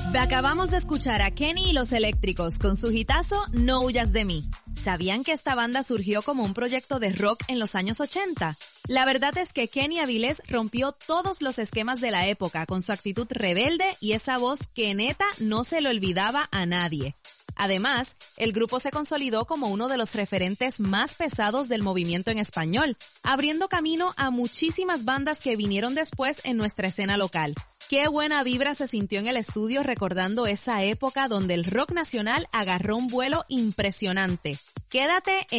Acabamos de escuchar a Kenny y los Eléctricos con su hitazo No huyas de mí. ¿Sabían que esta banda surgió como un proyecto de rock en los años 80? La verdad es que Kenny Avilés rompió todos los esquemas de la época con su actitud rebelde y esa voz que neta no se le olvidaba a nadie. Además, el grupo se consolidó como uno de los referentes más pesados del movimiento en español, abriendo camino a muchísimas bandas que vinieron después en nuestra escena local. Qué buena vibra se sintió en el estudio recordando esa época donde el rock nacional agarró un vuelo impresionante. Quédate